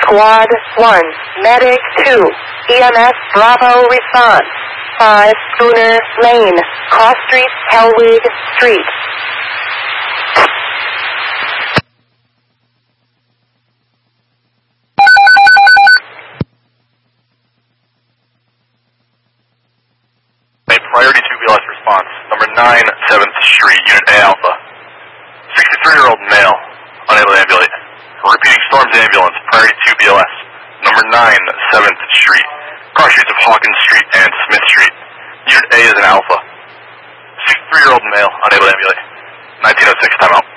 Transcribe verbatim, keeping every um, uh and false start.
Squad one, Medic two, E M S Bravo response. five, Schooner Lane, Cross Street, Hellwig Street. Priority two B L S response. Number nine, seventh Street, Unit A Alpha. sixty-three-year-old male, unable to ambulate. Repeating Storms ambulance, priority two B L S. Number nine, seventh Street, cross streets of Hawkins Street and Smith Street. Unit A is an Alpha. sixty-three-year-old male, unable to ambulate. nineteen oh six, timeout.